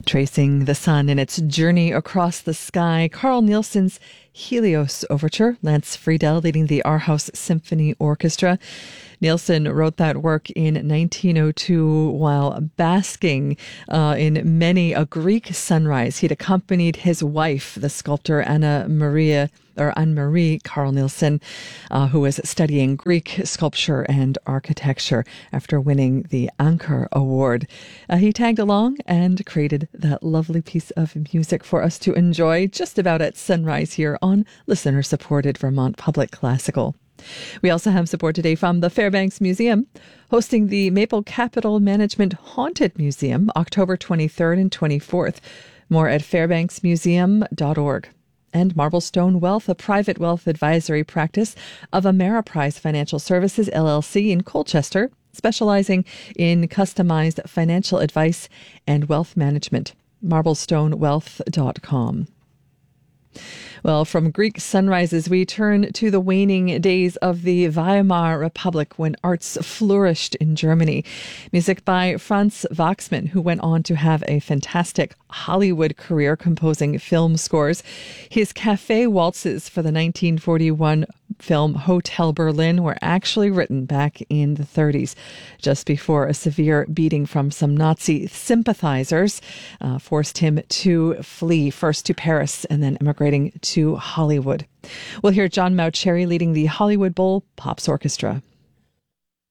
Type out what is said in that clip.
Tracing the sun in its journey across the sky, Carl Nielsen's Helios Overture, Lance Friedel leading the Aarhus Symphony Orchestra. Nielsen wrote that work in 1902 while basking in many a Greek sunrise. He'd accompanied his wife, the sculptor Anne-Marie Carl Nielsen, who was studying Greek sculpture and architecture after winning the Anker Award. He tagged along and created that lovely piece of music for us to enjoy just about at sunrise here on listener-supported Vermont Public Classical. We also have support today from the Fairbanks Museum, hosting the Maple Capital Management Haunted Museum, October 23rd and 24th. More at fairbanksmuseum.org. And Marblestone Wealth, a private wealth advisory practice of Ameriprise Financial Services, LLC in Colchester, specializing in customized financial advice and wealth management. Marblestonewealth.com. Well, from Greek sunrises, we turn to the waning days of the Weimar Republic when arts flourished in Germany. Music by Franz Waxman, who went on to have a fantastic Hollywood career composing film scores. His cafe waltzes for the 1941 film Hotel Berlin were actually written back in the 30s, just before a severe beating from some Nazi sympathizers forced him to flee, first to Paris and then emigrating to Hollywood. We'll hear John Mauceri leading the Hollywood Bowl Pops Orchestra.